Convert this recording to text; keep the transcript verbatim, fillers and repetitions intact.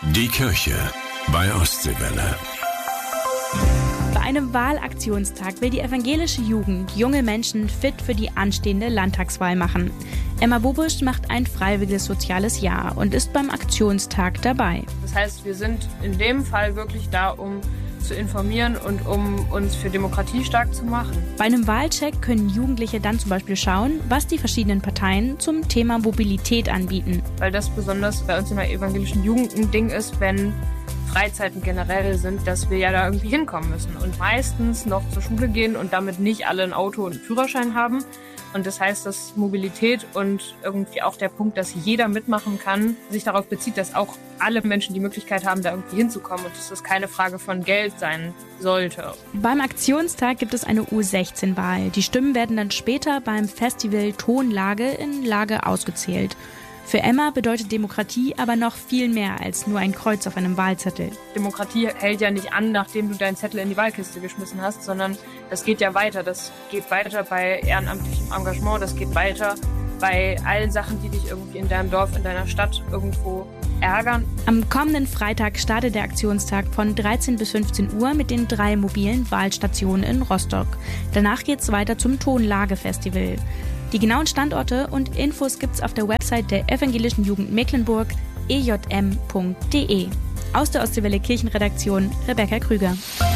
Die Kirche bei Ostseewelle. Bei einem Wahlaktionstag will die evangelische Jugend junge Menschen fit für die anstehende Landtagswahl machen. Emma Bobusch macht ein freiwilliges soziales Jahr und ist beim Aktionstag dabei. Das heißt, wir sind in dem Fall wirklich da, um zu informieren und um uns für Demokratie stark zu machen. Bei einem Wahlcheck können Jugendliche dann zum Beispiel schauen, was die verschiedenen Parteien zum Thema Mobilität anbieten. Weil das besonders bei uns in der evangelischen Jugend ein Ding ist, wenn Freizeiten generell sind, dass wir ja da irgendwie hinkommen müssen und meistens noch zur Schule gehen und damit nicht alle ein Auto und einen Führerschein haben. Und das heißt, dass Mobilität und irgendwie auch der Punkt, dass jeder mitmachen kann, sich darauf bezieht, dass auch alle Menschen die Möglichkeit haben, da irgendwie hinzukommen und dass das keine Frage von Geld sein sollte. Beim Aktionstag gibt es eine U sechzehn Wahl. Die Stimmen werden dann später beim Festival Tonlage in Lage ausgezählt. Für Emma bedeutet Demokratie aber noch viel mehr als nur ein Kreuz auf einem Wahlzettel. Demokratie hält ja nicht an, nachdem du deinen Zettel in die Wahlkiste geschmissen hast, sondern das geht ja weiter. Das geht weiter bei ehrenamtlichem Engagement, das geht weiter bei allen Sachen, die dich irgendwie in deinem Dorf, in deiner Stadt irgendwo ärgern. Am kommenden Freitag startet der Aktionstag von dreizehn bis fünfzehn Uhr mit den drei mobilen Wahlstationen in Rostock. Danach geht's weiter zum Tonlage-Festival. Die genauen Standorte und Infos gibt's auf der Website der Evangelischen Jugend Mecklenburg e j m punkt d e. Aus der Ostseewelle Kirchenredaktion Rebecca Krüger.